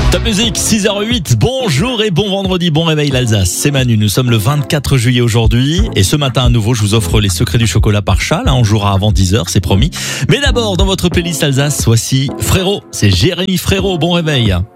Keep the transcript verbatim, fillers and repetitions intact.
Top musique, six heures huit, bonjour et bon vendredi, bon réveil l'Alsace, c'est Manu, nous sommes le vingt-quatre juillet aujourd'hui et ce matin à nouveau je vous offre les secrets du chocolat par Charles, on jouera avant dix heures, c'est promis. Mais d'abord dans votre playlist Alsace, voici Frérot, c'est Jérémy Frérot, bon réveil.